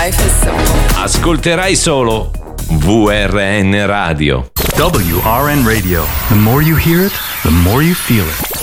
Life is simple. Ascolterai solo VRN Radio. WRN Radio. The more you hear it, the more you feel it.